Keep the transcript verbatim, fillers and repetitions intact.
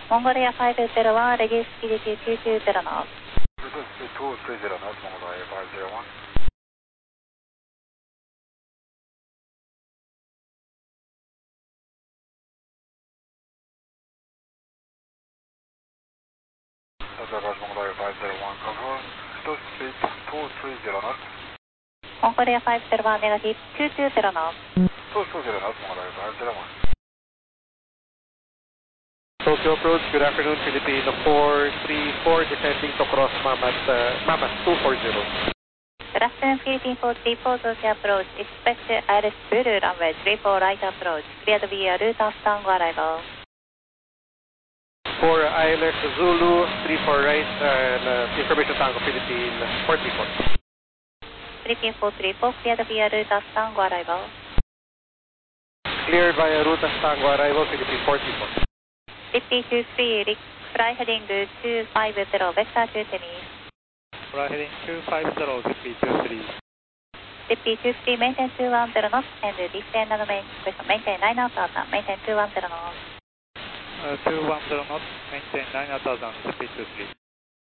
Mongolia five zero one, reduce speed to two two zero knots. Reduce speed two two zero knots, Mongolia five zero one. Roger, Mongolia five zero one, confirm. Reduce speed two three zero knots. Mongolia five zero one, negative two two zero knots. two two zero knots, Mongolia five zero one. Tokyo approach, good afternoon, Philippine four three four, descending to cross Mamas, uh, Mamas two four zero. Good afternoon, Philippine four three four, Tokyo approach. Expect Iris Blue runway three four right approach. Cleared via route of Tango arrival. For I L S Zulu three four right, and uh, information Tango Philippine four three four. Philippine four three four, cleared via route of Tango arrival. Cleared via route of Tango arrival, Philippine four three four. Philippine two three, fly heading two five zero, vector to Tennis. Fly heading two five zero, Philippine two three. Philippine two three, maintain two one zero knots, and descend and main, maintain nine knots, maintain two one zero knots. Uh, two one zero knots, maintain nine thousand, Philippine two three.